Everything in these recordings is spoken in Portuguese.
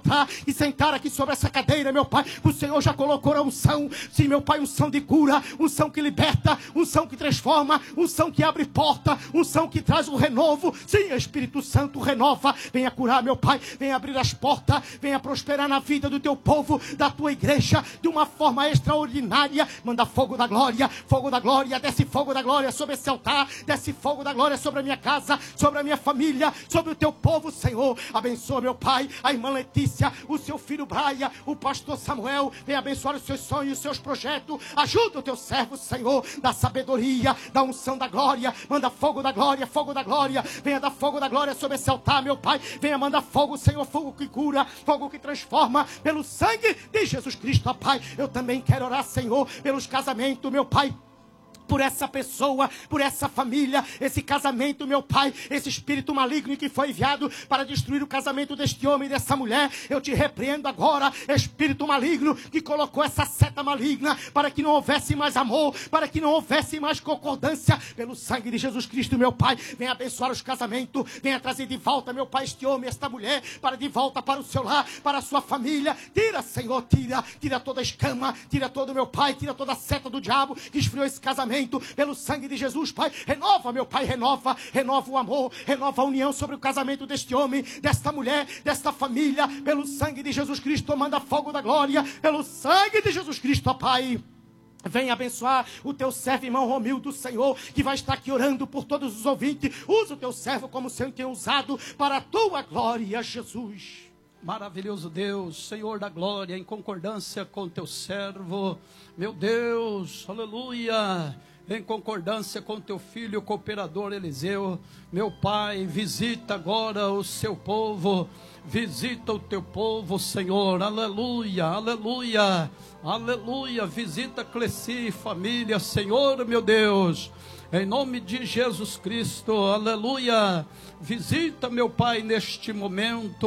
levantar e sentar aqui sobre essa cadeira, meu Pai. O Senhor já colocou a unção, sim, meu Pai, unção de cura, unção que liberta, unção que transforma, unção que abre porta, unção que traz o renovo. Sim, Espírito Santo, renova, venha curar, meu Pai, venha abrir as portas, venha prosperar na vida do teu povo, da tua igreja, de uma forma extraordinária. Manda fogo da glória, desce fogo da glória sobre esse altar, desce fogo da glória sobre a minha casa, sobre a minha família, sobre o teu povo, Senhor. Abençoa, meu Pai, a irmã Letícia, o seu filho Braia, o pastor Samuel, venha abençoar os seus sonhos, os seus projetos. Ajuda o teu servo, Senhor, da sabedoria, da unção da glória. Manda fogo da glória, venha dar fogo da glória sobre esse altar, meu Pai. Venha mandar fogo, Senhor, fogo que cura, fogo que transforma, pelo sangue de Jesus Cristo, ó Pai. Eu também quero orar, Senhor, pelos casamentos, meu Pai, por essa pessoa, por essa família, esse casamento, meu Pai, esse espírito maligno que foi enviado para destruir o casamento deste homem e dessa mulher. Eu te repreendo agora, espírito maligno que colocou essa seta maligna para que não houvesse mais amor, para que não houvesse mais concordância. Pelo sangue de Jesus Cristo, meu Pai, venha abençoar os casamentos, venha trazer de volta, meu Pai, este homem, esta mulher, para de volta para o seu lar, para a sua família. Tira, Senhor, tira toda a escama, tira todo, meu Pai, tira toda a seta do diabo que esfriou esse casamento. Pelo sangue de Jesus, Pai, renova, meu Pai, renova o amor, renova a união sobre o casamento deste homem, desta mulher, desta família. Pelo sangue de Jesus Cristo, manda fogo da glória, pelo sangue de Jesus Cristo, ó Pai. Vem abençoar o teu servo, irmão Romildo, Senhor, que vai estar aqui orando por todos os ouvintes. Usa o teu servo como o Senhor tem usado para a tua glória, Jesus. Maravilhoso Deus, Senhor da glória, em concordância com teu servo, meu Deus, aleluia, em concordância com teu filho, cooperador Eliseu, meu Pai, visita agora o seu povo, visita o teu povo, Senhor, aleluia, aleluia, aleluia, visita Cleci e família, Senhor, meu Deus, em nome de Jesus Cristo, aleluia, visita, meu Pai, neste momento,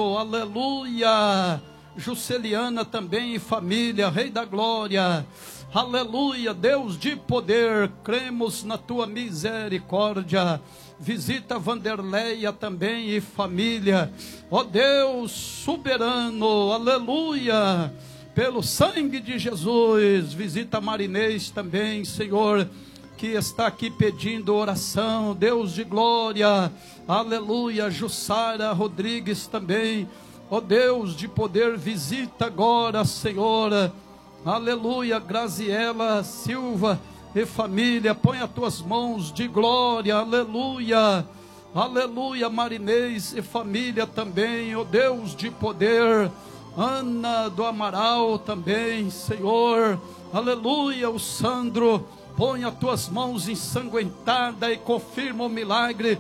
aleluia, Jusceliana também e família, Rei da glória, aleluia, Deus de poder, cremos na tua misericórdia, visita Vanderleia também e família, ó Deus soberano, aleluia, pelo sangue de Jesus, visita Marinês também, Senhor, que está aqui pedindo oração, Deus de glória, aleluia, Jussara Rodrigues também, ó Deus de poder, visita agora, Senhor, aleluia, Graziela Silva e família, põe as tuas mãos de glória, aleluia, aleluia, Marinês e família também, ó Deus de poder, Ana do Amaral também, Senhor, aleluia, o Sandro, põe as tuas mãos ensanguentadas e confirma o milagre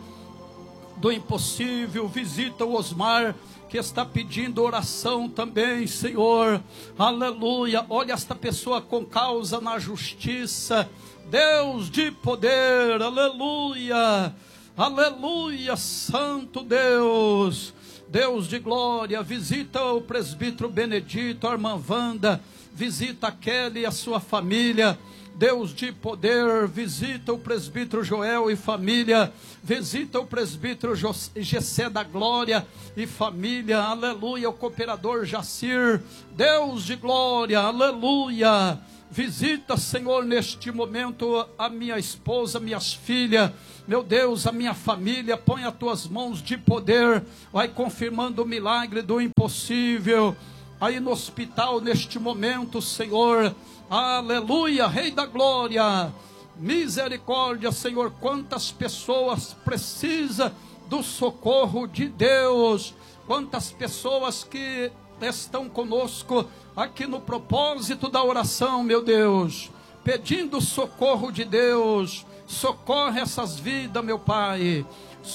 do impossível. Visita o Osmar, que está pedindo oração também, Senhor, aleluia, olha esta pessoa com causa na justiça, Deus de poder, aleluia, aleluia, santo Deus, Deus de glória, visita o presbítero Benedito, a irmã Wanda, visita a Kelly e a sua família, Deus de poder, visita o presbítero Joel e família, visita o presbítero Gessé da glória e família, aleluia, o cooperador Jacir, Deus de glória, aleluia, visita, Senhor, neste momento a minha esposa, minhas filhas, meu Deus, a minha família, põe as tuas mãos de poder, vai confirmando o milagre do impossível, aí no hospital neste momento, Senhor, aleluia, Rei da glória, misericórdia, Senhor, quantas pessoas precisam do socorro de Deus, quantas pessoas que estão conosco aqui no propósito da oração, meu Deus, pedindo socorro de Deus, socorre essas vidas, meu Pai,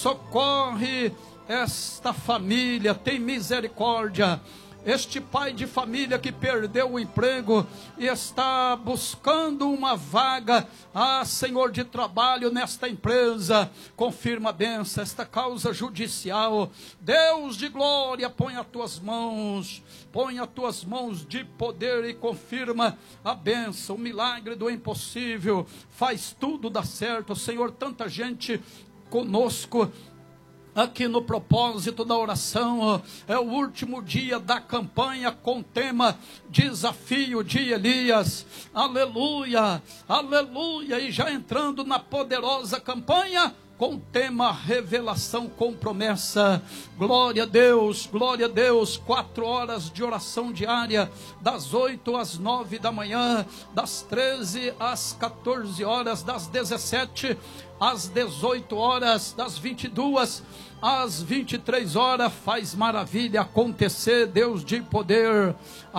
socorre esta família, tem misericórdia, este pai de família que perdeu o emprego e está buscando uma vaga, Senhor, de trabalho nesta empresa, confirma a bênção, esta causa judicial, Deus de glória, põe as tuas mãos de poder e confirma a bênção, o milagre do impossível, faz tudo dar certo, Senhor, tanta gente conosco, aqui no propósito da oração. É o último dia da campanha com o tema Desafio de Elias. Aleluia, aleluia. E já entrando na poderosa campanha com o tema Revelação com Promessa. Glória a Deus, glória a Deus. 4 horas de oração diária, das 8 às 9 da manhã, das 13 às 14 horas, das 17 às 18 horas, das 22 às 23 horas. Faz maravilha acontecer, Deus de poder.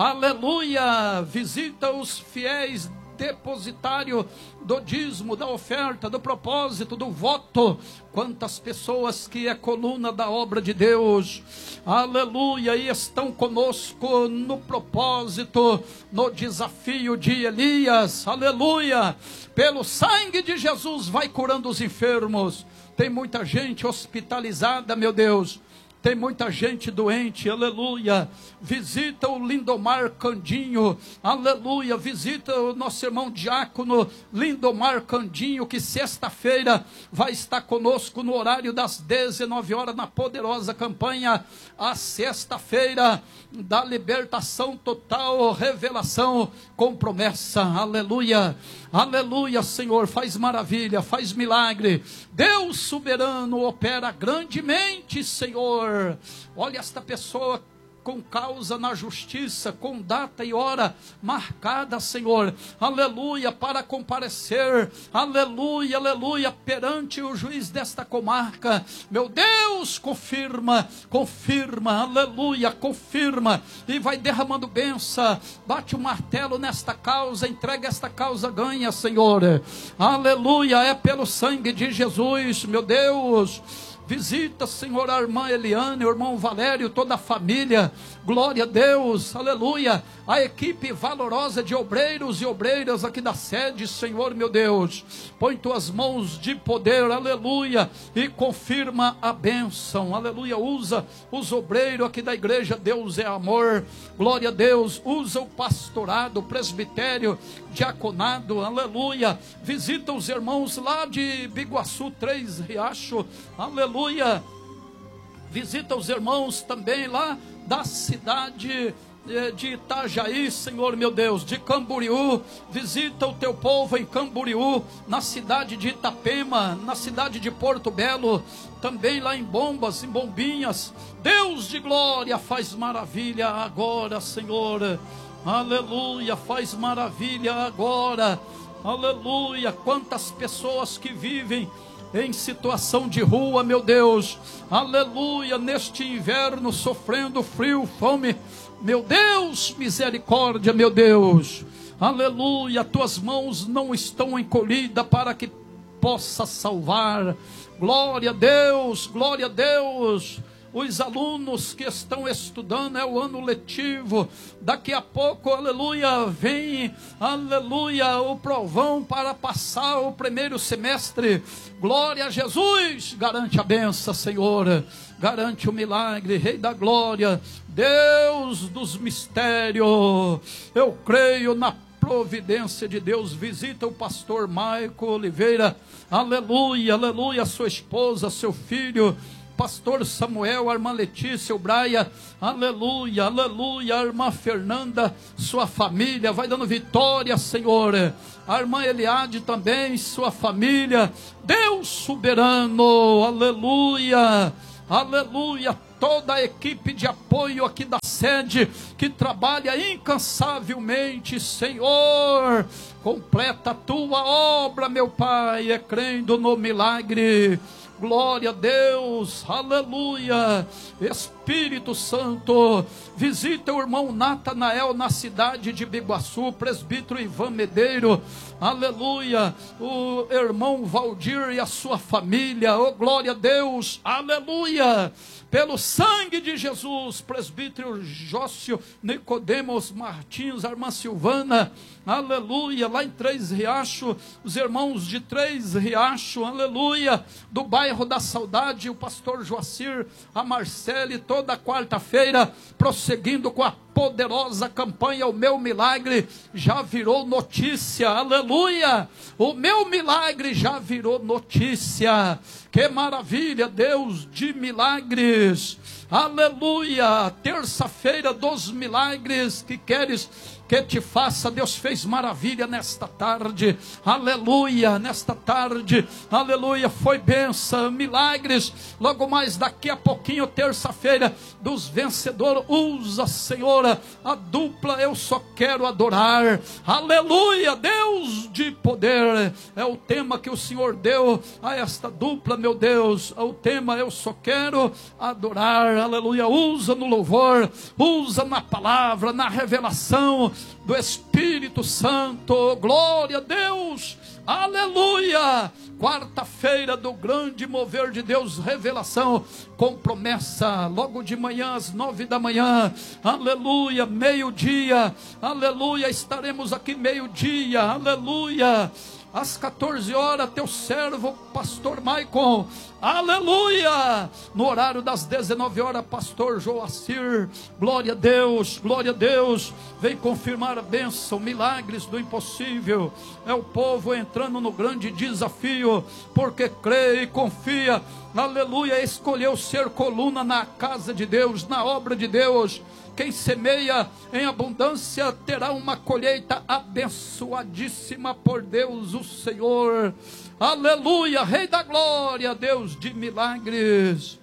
Aleluia. Visita os fiéis depositário do dízimo, da oferta, do propósito, do voto. Quantas pessoas que é coluna da obra de Deus, aleluia, e estão conosco no propósito, no desafio de Elias, aleluia. Pelo sangue de Jesus vai curando os enfermos. Tem muita gente hospitalizada, meu Deus. Tem muita gente doente, aleluia. Visita o Lindomar Candinho, aleluia. Visita o nosso irmão diácono Lindomar Candinho, que sexta-feira vai estar conosco no horário das 19 horas, na poderosa campanha, a sexta-feira da libertação total, revelação com promessa, aleluia. Aleluia, Senhor, faz maravilha, faz milagre. Deus soberano opera grandemente, Senhor. Olha esta pessoa com causa na justiça, com data e hora marcada, Senhor, aleluia, para comparecer, aleluia, aleluia, perante o juiz desta comarca. Meu Deus, confirma, aleluia, confirma, e vai derramando bênção. Bate o martelo nesta causa, entrega esta causa, ganha, Senhor, aleluia. É pelo sangue de Jesus, meu Deus. Visita, Senhor, a irmã Eliane, o irmão Valério, toda a família. Glória a Deus, aleluia. A equipe valorosa de obreiros e obreiras aqui da sede, Senhor, meu Deus. Põe tuas mãos de poder, aleluia, e confirma a bênção, aleluia. Usa os obreiros aqui da igreja, Deus é amor. Glória a Deus. Usa o pastorado, o presbitério, diaconado, aleluia. Visita os irmãos lá de Biguaçu, 3 Riachos, aleluia. Visita os irmãos também lá da cidade de Itajaí, Senhor, meu Deus, de Camboriú. Visita o teu povo em Camboriú, na cidade de Itapema, na cidade de Porto Belo, também lá em Bombas, em Bombinhas. Deus de glória, faz maravilha agora, Senhor, aleluia, faz maravilha agora, aleluia. Quantas pessoas que vivem em situação de rua, meu Deus, aleluia, neste inverno, sofrendo frio, fome, meu Deus, misericórdia, meu Deus, aleluia. Tuas mãos não estão encolhidas para que possa salvar. Glória a Deus, glória a Deus. Os alunos que estão estudando, é o ano letivo, daqui a pouco, aleluia, vem, aleluia, o provão para passar o primeiro semestre. Glória a Jesus. Garante a bênção, Senhor, garante o milagre, Rei da glória, Deus dos mistérios. Eu creio na providência de Deus. Visita o pastor Maico Oliveira, aleluia, aleluia, sua esposa, seu filho, pastor Samuel, a irmã Letícia, o Braia, aleluia, aleluia, a irmã Fernanda, sua família, vai dando vitória, Senhor. A irmã Eliade também, sua família, Deus soberano, aleluia, aleluia. Toda a equipe de apoio aqui da sede, que trabalha incansavelmente, Senhor, completa a tua obra, meu Pai, crendo no milagre. Glória a Deus, aleluia. Espírito Santo, visita o irmão Natanael na cidade de Biguaçu, presbítero Ivan Medeiro, aleluia. O irmão Valdir e a sua família, oh glória a Deus, aleluia. Pelo sangue de Jesus, presbítero Jócio Nicodemos Martins, a irmã Silvana, aleluia, lá em 3 Riachos, os irmãos de 3 Riachos, aleluia, do bairro da Saudade, o pastor Joacir, a Marcele, toda quarta-feira, prosseguindo com a poderosa campanha, o meu milagre já virou notícia, aleluia, o meu milagre já virou notícia. Que maravilha, Deus de milagres, aleluia. Terça-feira dos milagres que queres que te faça, Deus fez maravilha nesta tarde, aleluia, nesta tarde, aleluia, foi bênção, milagres, logo mais daqui a pouquinho, terça-feira dos vencedores, usa, Senhor, a dupla Eu Só Quero Adorar, aleluia, Deus de poder, é o tema que o Senhor deu a esta dupla, meu Deus, é o tema Eu Só Quero Adorar, aleluia, usa no louvor, usa na palavra, na revelação do Espírito Santo, glória a Deus, aleluia. Quarta-feira do grande mover de Deus, revelação com promessa, logo de manhã às 9 da manhã, aleluia, meio-dia, aleluia, estaremos aqui meio-dia, aleluia. Às 14 horas, teu servo, pastor Maicon, aleluia, no horário das 19 horas, pastor Joacir, glória a Deus, vem confirmar a bênção, milagres do impossível, é o povo entrando no grande desafio, porque crê e confia, aleluia, escolheu ser coluna na casa de Deus, na obra de Deus. Quem semeia em abundância terá uma colheita abençoadíssima por Deus o Senhor, aleluia, Rei da glória, Deus de milagres,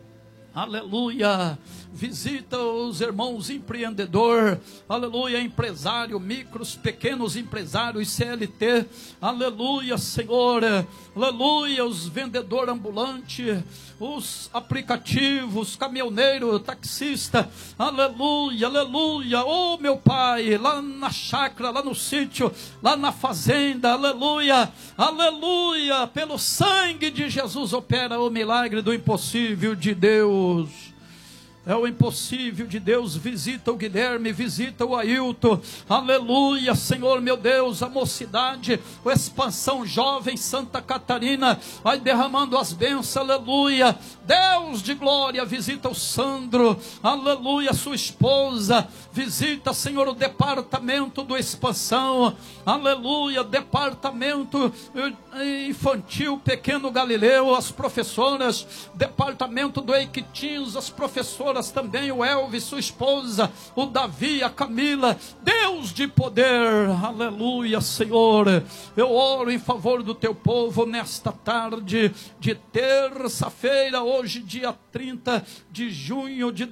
aleluia. Visita os irmãos empreendedor, aleluia, empresário, micros, pequenos empresários, CLT, aleluia, Senhor, aleluia, os vendedores ambulantes, os aplicativos, caminhoneiro, taxista, aleluia, aleluia, oh meu Pai, lá na chácara, lá no sítio, lá na fazenda, aleluia, aleluia, pelo sangue de Jesus opera o milagre do impossível de Deus. É o impossível de Deus, visita o Guilherme, visita o Ailton, aleluia, Senhor meu Deus, a mocidade, a expansão jovem, Santa Catarina, vai derramando as bênçãos, aleluia, Deus de glória, visita o Sandro, aleluia, sua esposa, visita, Senhor, o departamento do expansão, aleluia, departamento infantil, pequeno Galileu, as professoras, departamento do Eiquitins, as professoras também, o Elvis, sua esposa, o Davi, a Camila, Deus de poder, aleluia, Senhor, eu oro em favor do teu povo nesta tarde de terça-feira, hoje dia 30 de junho de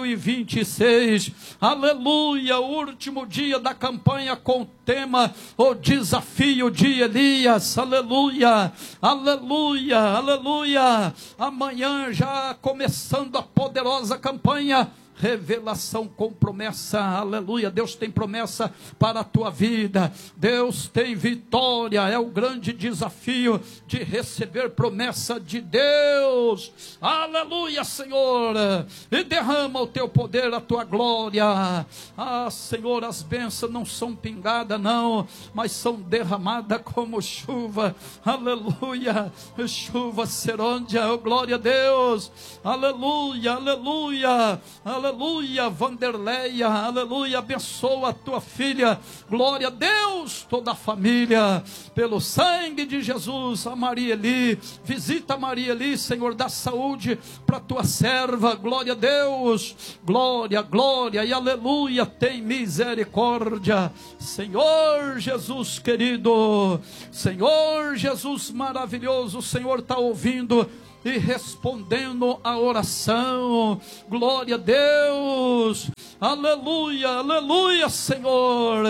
2026, aleluia, o último dia da campanha com o tema, o desafio de Elias, aleluia, aleluia, aleluia, amanhã já começando a poderosa campanha, revelação com promessa, aleluia, Deus tem promessa para a tua vida, Deus tem vitória, é o grande desafio de receber promessa de Deus, aleluia, Senhor, e derrama o teu poder, a tua glória, Senhor, as bênçãos não são pingadas não, mas são derramadas como chuva, aleluia, chuva serôndia, oh, glória a Deus, aleluia, aleluia, aleluia, Vanderleia, aleluia, abençoa a tua filha, glória a Deus, toda a família, pelo sangue de Jesus, a Maria Eli, visita a Maria Eli, Senhor, dá saúde para tua serva, glória a Deus, glória, glória e aleluia, tem misericórdia, Senhor Jesus querido, Senhor Jesus maravilhoso, o Senhor está ouvindo e respondendo a oração, glória a Deus, aleluia, aleluia, Senhor,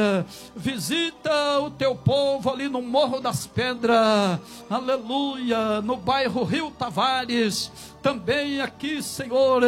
visita o teu povo ali no Morro das Pedras, aleluia, no bairro Rio Tavares, também aqui, Senhor,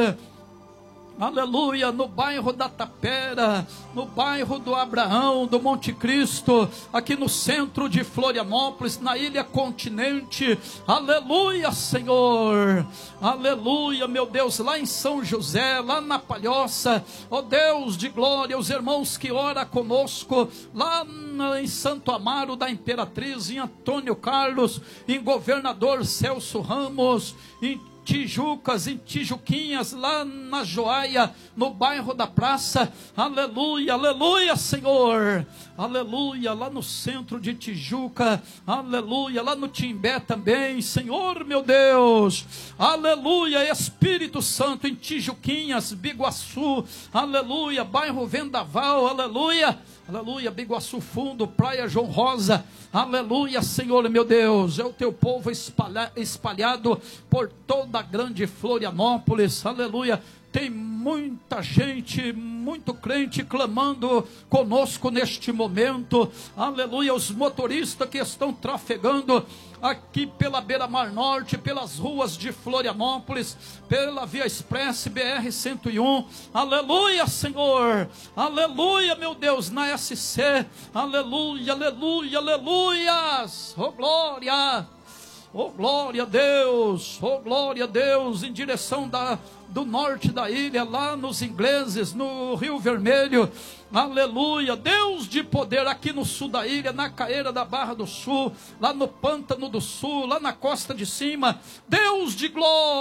aleluia, no bairro da Tapera, no bairro do Abraão, do Monte Cristo, aqui no centro de Florianópolis, na Ilha Continente, aleluia, Senhor, aleluia, meu Deus, lá em São José, lá na Palhoça, ó Deus de glória, os irmãos que oram conosco, lá em Santo Amaro da Imperatriz, em Antônio Carlos, em Governador Celso Ramos, em Tijucas, em Tijuquinhas, lá na Joaia, no bairro da Praça, aleluia, aleluia, Senhor, aleluia, lá no centro de Tijuca, aleluia, lá no Timbé também, Senhor meu Deus, aleluia, Espírito Santo, em Tijuquinhas, Biguaçu, aleluia, bairro Vendaval, aleluia, aleluia, Biguaçu Fundo, Praia João Rosa, aleluia, Senhor meu Deus, é o teu povo espalhado por toda a grande Florianópolis, aleluia. Tem muita gente, muito crente clamando conosco neste momento, aleluia, os motoristas que estão trafegando aqui pela Beira-Mar Norte, pelas ruas de Florianópolis, pela Via Express, BR-101, aleluia, Senhor, aleluia, meu Deus, na SC, aleluia, aleluia, aleluias, oh glória, oh glória a Deus, oh glória a Deus, em direção do norte da ilha, lá nos ingleses, no Rio Vermelho, aleluia, Deus de poder, aqui no sul da ilha, na Caeira da Barra do Sul, lá no Pântano do Sul, lá na Costa de Cima, Deus de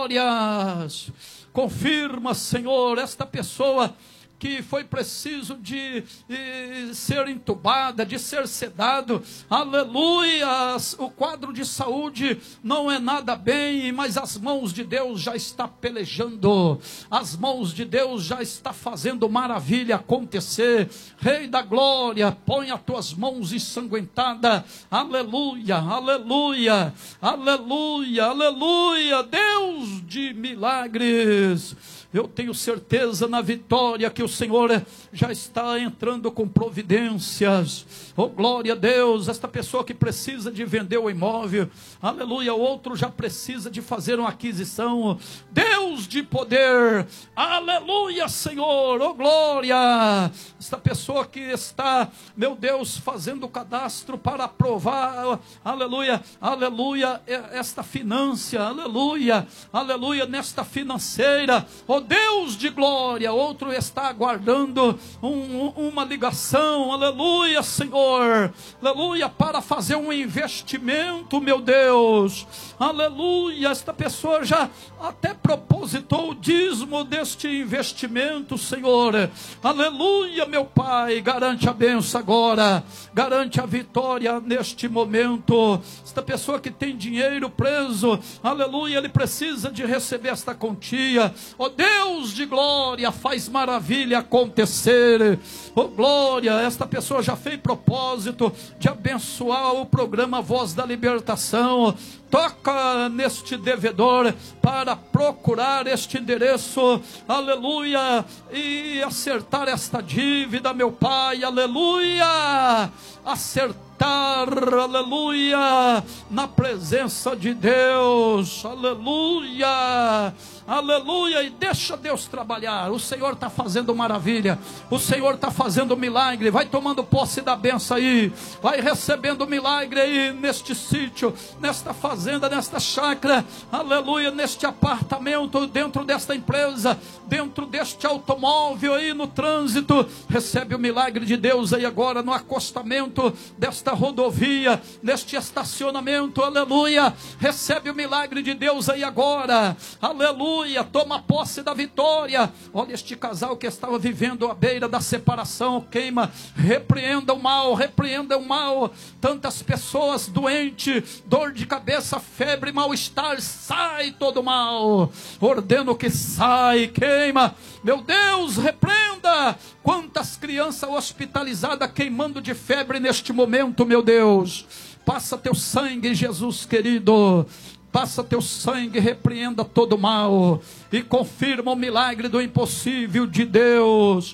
glórias, confirma, Senhor, esta pessoa que foi preciso de ser entubada, de ser sedado, aleluia, o quadro de saúde não é nada bem, mas as mãos de Deus já está pelejando, as mãos de Deus já está fazendo maravilha acontecer, Rei da glória, põe as tuas mãos ensanguentadas, aleluia, aleluia, aleluia, aleluia, Deus de milagres, eu tenho certeza na vitória que o Senhor já está entrando com providências. Oh glória a Deus, esta pessoa que precisa de vender o imóvel, aleluia, outro já precisa de fazer uma aquisição, Deus de poder, aleluia, Senhor, oh glória, esta pessoa que está, meu Deus, fazendo o cadastro para aprovar, aleluia, aleluia, esta finança, aleluia, aleluia, nesta financeira, oh Deus de glória, outro está aguardando uma ligação, aleluia, Senhor, aleluia, para fazer um investimento, meu Deus, aleluia, esta pessoa já até propositou o dízimo deste investimento, Senhor, aleluia, meu Pai, garante a bênção agora, garante a vitória neste momento, esta pessoa que tem dinheiro preso, aleluia, ele precisa de receber esta quantia, ó Deus de glória, faz maravilha acontecer, ó glória, esta pessoa já fez propósito de abençoar o programa Voz da Libertação, toca neste devedor para procurar este endereço, aleluia, e acertar esta dívida, meu Pai, aleluia, acertar, aleluia, na presença de Deus, aleluia, aleluia, e deixa Deus trabalhar, o Senhor está fazendo maravilha, o Senhor está fazendo milagre, vai tomando posse da benção aí, vai recebendo milagre aí neste sítio, nesta fazenda, nesta chácara, aleluia, neste apartamento, dentro desta empresa, dentro deste automóvel aí no trânsito, recebe o milagre de Deus aí agora no acostamento desta rodovia, neste estacionamento, aleluia, recebe o milagre de Deus aí agora, aleluia, toma posse da vitória. Olha este casal que estava vivendo à beira da separação, queima, repreenda o mal, tantas pessoas doentes, dor de cabeça, febre, mal-estar, sai todo mal, ordeno que sai, queima, meu Deus, repreenda, quantas crianças hospitalizadas queimando de febre neste momento, meu Deus, passa teu sangue, Jesus querido, passa teu sangue, repreenda todo mal, e confirma o milagre do impossível de Deus,